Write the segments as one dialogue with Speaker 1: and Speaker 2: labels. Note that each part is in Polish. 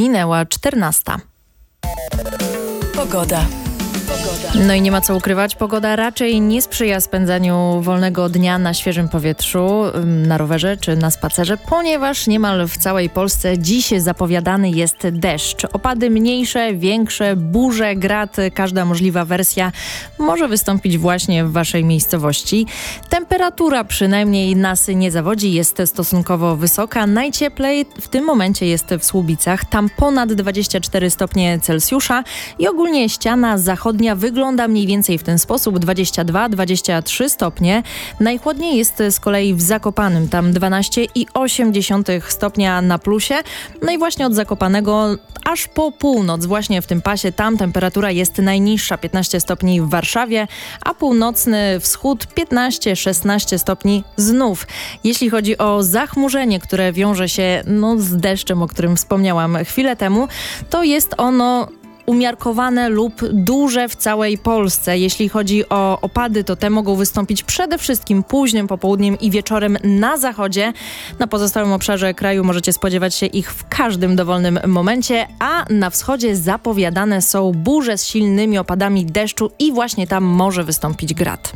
Speaker 1: minęła 14.
Speaker 2: Pogoda.
Speaker 1: No i nie ma co ukrywać, pogoda raczej nie sprzyja spędzaniu wolnego dnia na świeżym powietrzu, na rowerze czy na spacerze, ponieważ niemal w całej Polsce dziś zapowiadany jest deszcz. Opady mniejsze, większe, burze, grad, każda możliwa wersja może wystąpić właśnie w waszej miejscowości. Temperatura przynajmniej nas nie zawodzi, jest stosunkowo wysoka. Najcieplej w tym momencie jest w Słubicach, tam ponad 24 stopnie Celsjusza i ogólnie ściana zachodnia wygląda mniej więcej w ten sposób, 22-23 stopnie. Najchłodniej jest z kolei w Zakopanem, tam 12,8 stopnia na plusie. No i właśnie od Zakopanego aż po północ, właśnie w tym pasie, tam temperatura jest najniższa, 15 stopni w Warszawie, a północny wschód 15-16 stopni znów. Jeśli chodzi o zachmurzenie, które wiąże się z deszczem, o którym wspomniałam chwilę temu, to jest ono umiarkowane lub duże w całej Polsce. Jeśli chodzi o opady, to te mogą wystąpić przede wszystkim późnym popołudniem i wieczorem na zachodzie. Na pozostałym obszarze kraju możecie spodziewać się ich w każdym dowolnym momencie, a na wschodzie zapowiadane są burze z silnymi opadami deszczu i właśnie tam może wystąpić grad.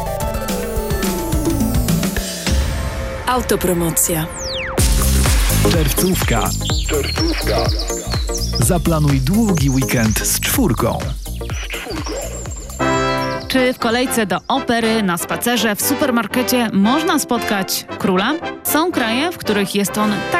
Speaker 2: Autopromocja.
Speaker 3: Czerwcówka. Zaplanuj długi weekend z czwórką.
Speaker 4: Czy w kolejce do opery, na spacerze, w supermarkecie można spotkać króla? Są kraje, w których jest on tak